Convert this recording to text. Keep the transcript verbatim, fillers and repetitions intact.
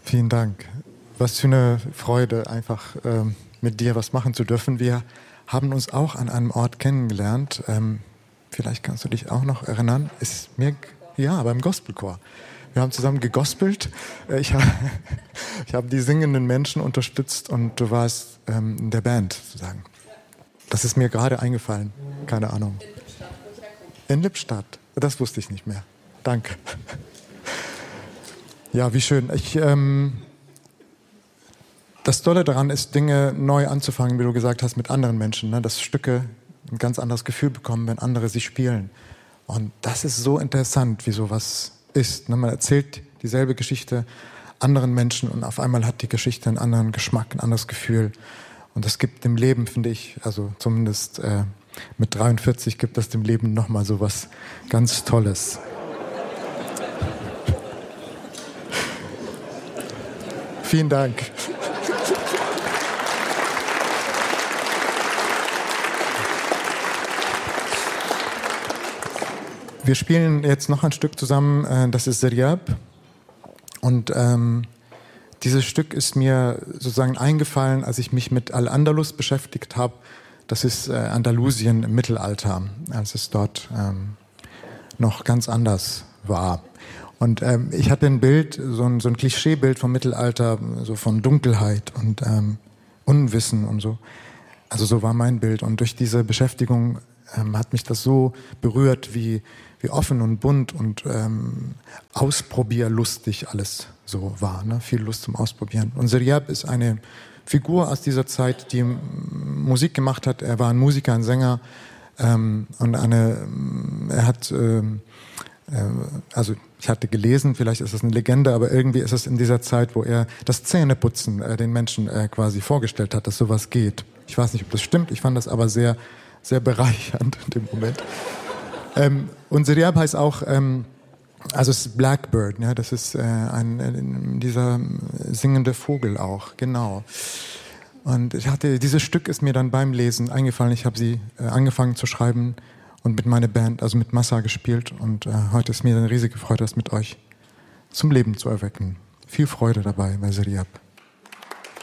Vielen Dank. Was für eine Freude, einfach ähm, mit dir was machen zu dürfen. Wir haben uns auch an einem Ort kennengelernt. Ähm, vielleicht kannst du dich auch noch erinnern. Ist mir, ja, beim Gospelchor. Wir haben zusammen gegospelt. Ich habe ich hab die singenden Menschen unterstützt und du warst ähm, in der Band sozusagen. Das ist mir gerade eingefallen. Keine Ahnung. In Lippstadt, wo ich herkomme. In Lippstadt. Das wusste ich nicht mehr. Danke. Ja, wie schön. Ich, ähm, das Tolle daran ist, Dinge neu anzufangen, wie du gesagt hast, mit anderen Menschen. Ne? Dass Stücke ein ganz anderes Gefühl bekommen, wenn andere sie spielen. Und das ist so interessant, wie sowas ist. Ne? Man erzählt dieselbe Geschichte anderen Menschen und auf einmal hat die Geschichte einen anderen Geschmack, ein anderes Gefühl. Und das gibt dem Leben, finde ich, also zumindest äh, mit dreiundvierzig gibt das dem Leben nochmal so was ganz Tolles. Vielen Dank. Wir spielen jetzt noch ein Stück zusammen, das ist Seryab. Und ähm, dieses Stück ist mir sozusagen eingefallen, als ich mich mit Al-Andalus beschäftigt habe. Das ist äh, Andalusien im Mittelalter, als es dort ähm, noch ganz anders war. Und ähm, ich hatte ein Bild, so ein, so ein Klischeebild vom Mittelalter, so von Dunkelheit und ähm, Unwissen und so. Also so war mein Bild. Und durch diese Beschäftigung ähm, hat mich das so berührt, wie, wie offen und bunt und ähm, ausprobierlustig alles so war. Ne? Viel Lust zum Ausprobieren. Und Seryab ist eine Figur aus dieser Zeit, die Musik gemacht hat. Er war ein Musiker, ein Sänger ähm, und eine, er hat... Ähm, Also ich hatte gelesen, vielleicht ist das eine Legende, aber irgendwie ist es in dieser Zeit, wo er das Zähneputzen äh, den Menschen äh, quasi vorgestellt hat, dass sowas geht. Ich weiß nicht, ob das stimmt, ich fand das aber sehr, sehr bereichernd in dem Moment. Ähm, und Seryab heißt auch, ähm, also es ist Blackbird, ja, das ist äh, ein, äh, dieser singende Vogel auch, genau. Und ich hatte, dieses Stück ist mir dann beim Lesen eingefallen, ich habe sie äh, angefangen zu schreiben, und mit meiner Band, also mit Massa gespielt. Und äh, heute ist mir eine riesige Freude, das mit euch zum Leben zu erwecken. Viel Freude dabei bei Seryab.